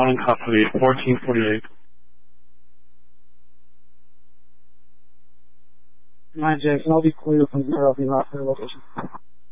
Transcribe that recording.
Morning, copy 1448. 9 Jackson, I'll be clear from 0 if you're not for your location.